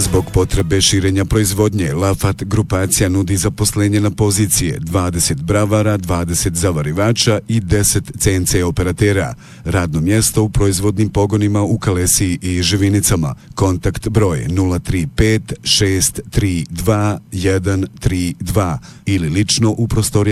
Zbog potrebe širenja proizvodnje, Lafat grupacija nudi zaposlenje na pozicije 20 bravara, 20 zavarivača i 10 CNC operatera. Radno mjesto u proizvodnim pogonima u Kalesiji i Živinicama. Kontakt broj 035 632 132 ili lično u prostoriji